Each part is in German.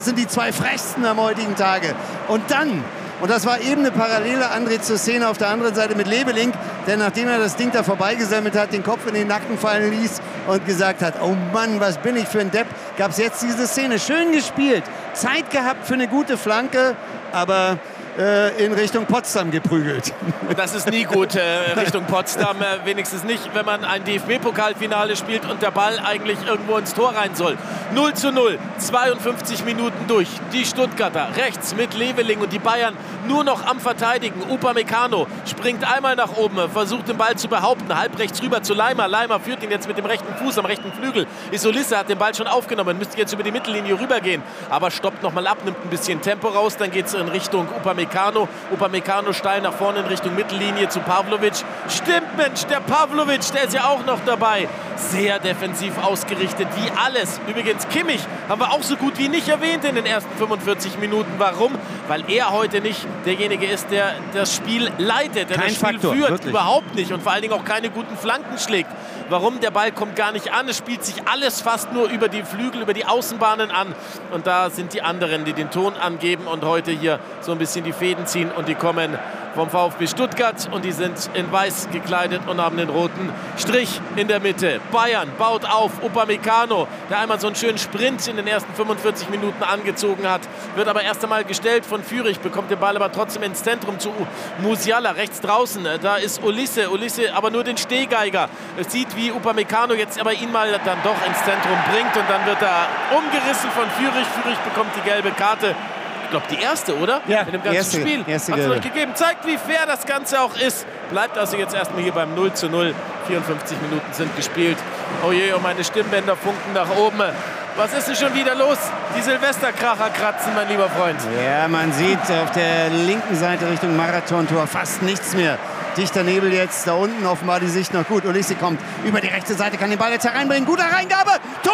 Sind die zwei frechsten am heutigen Tage. Und dann, und das war eben eine Parallele, André, zur Szene auf der anderen Seite mit Leveling, der nachdem er das Ding da vorbeigesammelt hat, den Kopf in den Nacken fallen ließ und gesagt hat, oh Mann, was bin ich für ein Depp, gab es jetzt diese Szene. Schön gespielt, Zeit gehabt für eine gute Flanke, aber in Richtung Potsdam geprügelt. Das ist nie gut, Richtung Potsdam. Wenigstens nicht, wenn man ein DFB-Pokalfinale spielt und der Ball eigentlich irgendwo ins Tor rein soll. 0:0, 52 Minuten durch. Die Stuttgarter rechts mit Leveling und die Bayern nur noch am Verteidigen. Upamecano springt einmal nach oben, versucht den Ball zu behaupten, halb rechts rüber zu Leimer. Leimer führt ihn jetzt mit dem rechten Fuß am rechten Flügel. Isolisse hat den Ball schon aufgenommen, müsste jetzt über die Mittellinie rübergehen, aber stoppt nochmal ab, nimmt ein bisschen Tempo raus, dann geht es in Richtung Upamecano. Upamecano steil nach vorne in Richtung Mittellinie zu Pavlovic. Stimmt, Mensch, der Pavlovic, der ist ja auch noch dabei. Sehr defensiv ausgerichtet, wie alles. Übrigens, Kimmich haben wir auch so gut wie nicht erwähnt in den ersten 45 Minuten. Warum? Weil er heute nicht derjenige ist, der das Spiel leitet, der das Spiel führt. Wirklich. Überhaupt nicht. Und vor allen Dingen auch keine guten Flanken schlägt. Warum? Der Ball kommt gar nicht an. Es spielt sich alles fast nur über die Flügel, über die Außenbahnen an. Und da sind die anderen, die den Ton angeben und heute hier so ein bisschen die Fäden ziehen. Und die kommen vom VfB Stuttgart und die sind in weiß gekleidet und haben den roten Strich in der Mitte. Bayern baut auf. Upamecano, der einmal so einen schönen Sprint in den ersten 45 Minuten angezogen hat, wird aber erst einmal gestellt von Führig, bekommt den Ball aber trotzdem ins Zentrum zu Musiala, rechts draußen. Da ist Olise aber nur den Stehgeiger. Es sieht, wie Upamecano jetzt aber ihn mal dann doch ins Zentrum bringt und dann wird er umgerissen von Fürig. Fürig bekommt die gelbe Karte. Ich glaube, die erste, oder? Ja, in dem ganzen Spiel. Hat es euch gegeben. Zeigt, wie fair das Ganze auch ist. Bleibt also jetzt erstmal hier beim 0:0. 54 Minuten sind gespielt. Oh je, und meine Stimmbänder funken nach oben. Was ist denn schon wieder los? Die Silvesterkracher kratzen, mein lieber Freund. Ja, man sieht auf der linken Seite Richtung Marathontor fast nichts mehr. Dichter Nebel jetzt, da unten offenbar die Sicht noch gut. Olise kommt über die rechte Seite, kann den Ball jetzt hereinbringen. Gute Reingabe. Tor!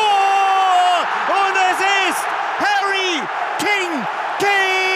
Und es ist Harry King Kane!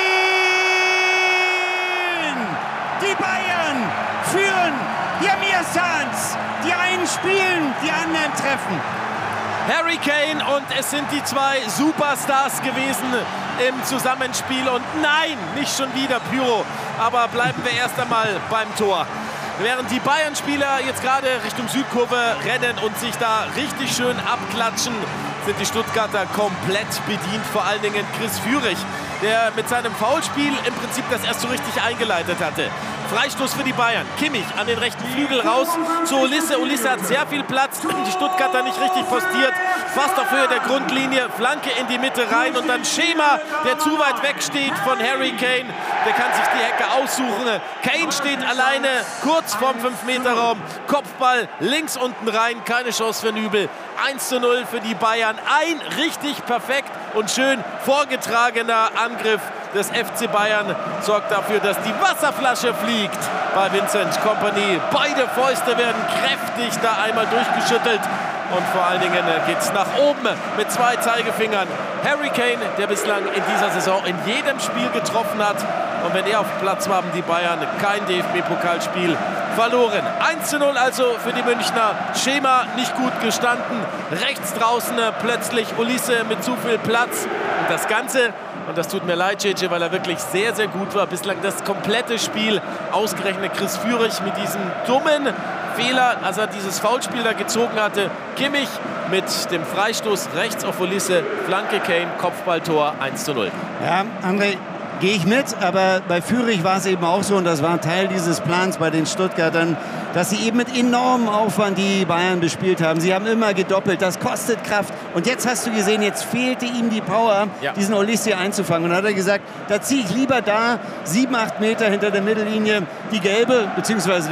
Die Bayern führen. Ja, mir Sans. Die einen spielen, die anderen treffen. Harry Kane und es sind die zwei Superstars gewesen im Zusammenspiel. Und nein, nicht schon wieder Pyro. Aber bleiben wir erst einmal beim Tor. Während die Bayern-Spieler jetzt gerade Richtung Südkurve rennen und sich da richtig schön abklatschen, sind die Stuttgarter komplett bedient. Vor allen Dingen Chris Führig, der mit seinem Foulspiel im Prinzip das erst so richtig eingeleitet hatte. Freistoß für die Bayern. Kimmich an den rechten Flügel raus zu Olise. Olise hat sehr viel Platz. Die Stuttgarter nicht richtig postiert. Fast auf Höhe der Grundlinie. Flanke in die Mitte rein. Und dann Schema, der zu weit weg steht von Harry Kane. Der kann sich die Hecke aussuchen. Kane steht alleine kurz vorm 5-Meter-Raum. Kopfball links unten rein. Keine Chance für Nübel. 1:0 für die Bayern. Ein richtig perfekt und schön vorgetragener Angriff des FC Bayern sorgt dafür, dass die Wasserflasche fliegt bei Vincent Kompany. Beide Fäuste werden kräftig da einmal durchgeschüttelt. Und vor allen Dingen geht es nach oben mit zwei Zeigefingern. Harry Kane, der bislang in dieser Saison in jedem Spiel getroffen hat. Und wenn er auf dem Platz war, haben die Bayern kein DFB-Pokalspiel verloren. 1:0 also für die Münchner. Schema nicht gut gestanden. Rechts draußen plötzlich Olise mit zu viel Platz. Und das Ganze, und das tut mir leid, JJ, weil er wirklich sehr, sehr gut war. Bislang das komplette Spiel. Ausgerechnet Chris Führig mit diesem dummen Fehler, als er dieses Foulspiel da gezogen hatte. Kimmich mit dem Freistoß rechts auf Olise. Flanke Kane, Kopfballtor 1:0. Ja, André, gehe ich mit, aber bei Führig war es eben auch so, und das war Teil dieses Plans bei den Stuttgartern, dass sie eben mit enormem Aufwand die Bayern bespielt haben. Sie haben immer gedoppelt, das kostet Kraft. Und jetzt hast du gesehen, jetzt fehlte ihm die Power, diesen Olise einzufangen. Und dann hat er gesagt, da ziehe ich lieber da 7, 8 Meter hinter der Mittellinie die gelbe, beziehungsweise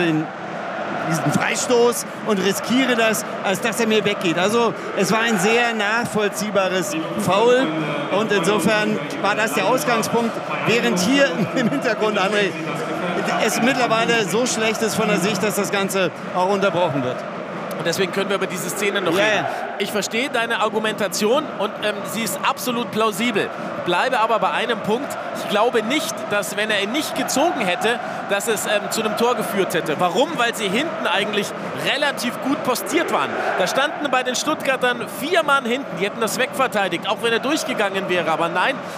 diesen Freistoß und riskiere das, als dass er mir weggeht. Also es war ein sehr nachvollziehbares Foul und insofern war das der Ausgangspunkt, während hier im Hintergrund, André, es mittlerweile so schlecht ist von der Sicht, dass das Ganze auch unterbrochen wird. Und deswegen können wir über diese Szene noch reden. Ich verstehe deine Argumentation und sie ist absolut plausibel. Bleibe aber bei einem Punkt. Ich glaube nicht, dass, wenn er ihn nicht gezogen hätte, dass es zu einem Tor geführt hätte. Warum? Weil sie hinten eigentlich relativ gut postiert waren. Da standen bei den Stuttgartern 4 Mann hinten, die hätten das wegverteidigt, auch wenn er durchgegangen wäre. Aber nein,